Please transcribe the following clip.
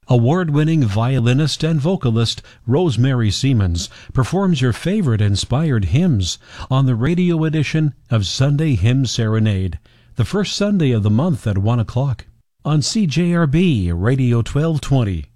Award-winning violinist and vocalist Rosemary Siemens performs your favorite inspired hymns on the radio edition of Sunday Hymn Serenade, the first Sunday of the month at 1 o'clock on CJRB Radio 1220.